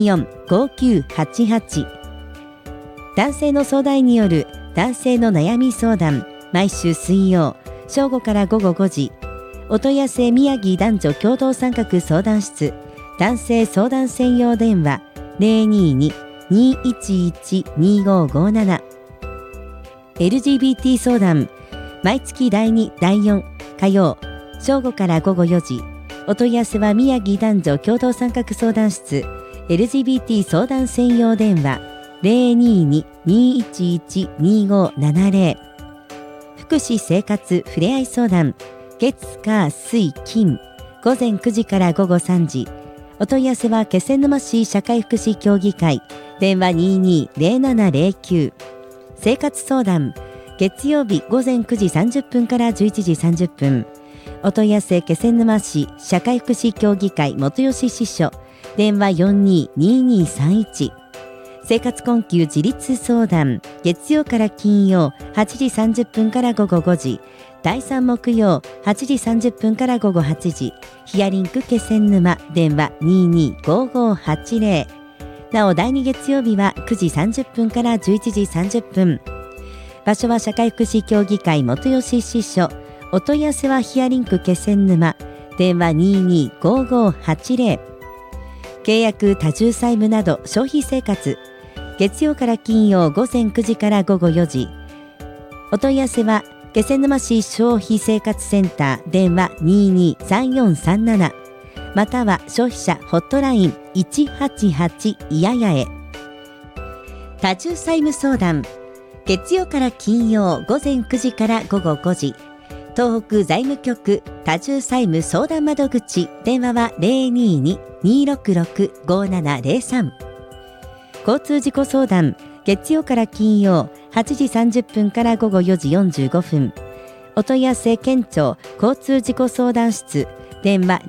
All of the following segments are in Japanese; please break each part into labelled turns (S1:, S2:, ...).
S1: 04-5988。男性の相談による男性の悩み相談、毎週水曜正午から午後5時。お問い合わせ宮城男女共同参画相談室、男性相談専用電話022-211-2557。 LGBT 相談、毎月第2、第4火曜正午から午後4時。お問い合わせは宮城男女共同参画相談室 LGBT 相談専用電話022-211-2570。福祉生活ふれあい相談、月火水金午前9時から午後3時。お問い合わせは気仙沼市社会福祉協議会電話22-0709。生活相談、月曜日午前9時30分から11時30分。お問い合わせ気仙沼市社会福祉協議会元吉支所電話42-2231。生活困窮自立相談、月曜から金曜8時30分から午後5時。第3木曜8時30分から午後8時。ヒアリンク気仙沼電話225580。なお第2月曜日は9時30分から11時30分。場所は社会福祉協議会元吉支所。お問い合わせはヒアリンク気仙沼電話225580。契約多重債務など消費生活、月曜から金曜午前9時から午後4時。お問い合わせは気仙沼市消費生活センター電話223437、または消費者ホットライン188いややへ。多重債務相談、月曜から金曜午前9時から午後5時。東北財務局多重債務相談窓口電話は022-266-5703。交通事故相談、月曜から金曜8時30分から午後4時45分。お問い合わせ県庁交通事故相談室電話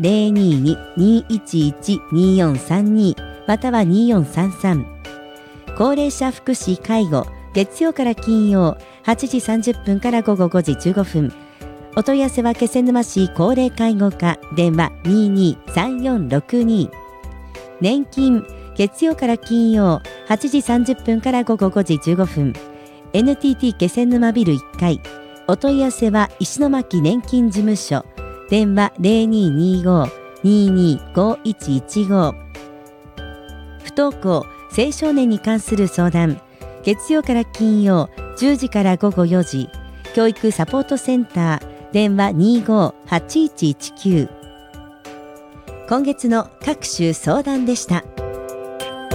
S1: 022-211-2432または2433。高齢者福祉介護、月曜から金曜8時30分から午後5時15分。お問い合わせは気仙沼市高齢介護課電話223462。年金、月曜から金曜8時30分から午後5時15分。 NTT 気仙沼ビル1階。お問い合わせは石巻年金事務所電話0225-225115。不登校青少年に関する相談、月曜から金曜10時から午後4時。教育サポートセンター電話25-8119。今月の各種相談でした。